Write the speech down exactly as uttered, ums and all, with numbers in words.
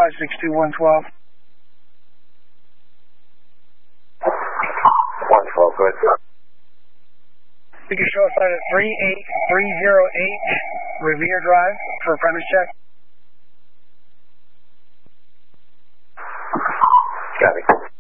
five six two one twelve. one twelve, go ahead. You can show us at three eight three zero eight Revere Drive for a premise check. Got it.